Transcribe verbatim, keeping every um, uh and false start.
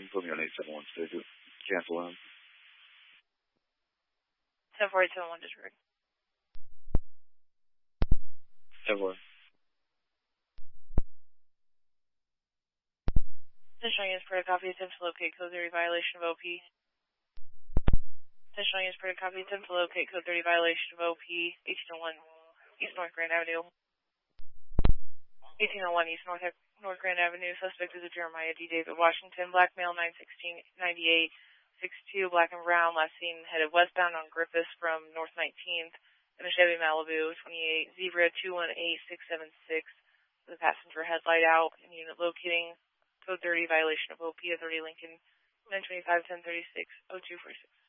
put me on eight seven one six. Cancel him. ten four eight seven one, disregard. ten four. Additional units per copy attempt to locate code thirty violation of O P. Additional units per copy attempt to locate code thirty violation of O P. eighteen oh one East North Grand Avenue. eighteen oh one East North North Grand Avenue. Suspect is a Jeremiah D. David Washington. Black male, nine sixteen ninety-eight, six two, black and brown. Last seen headed westbound on Griffiths from North nineteenth in a Chevy Malibu, twenty-eight Zebra two one eight six seven six. The passenger headlight out. And unit locating code thirty violation of O P, thirty Lincoln, nine twenty-five ten thirty-six oh two four six.